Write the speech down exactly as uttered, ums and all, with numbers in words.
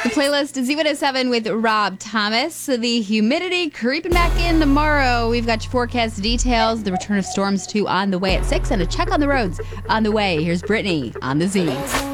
The playlist is Z one oh seven with Rob Thomas. The humidity creeping back in tomorrow. We've got your forecast details. The return of storms too on the way at six, and a check on the roads on the way. Here's Brittany on the Z.